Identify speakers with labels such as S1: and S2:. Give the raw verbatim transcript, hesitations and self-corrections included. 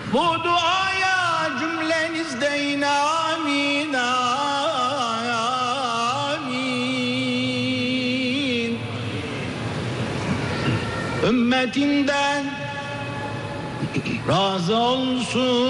S1: Bu duaya cümlenizde amin amin. Ümmetinden razı olsun.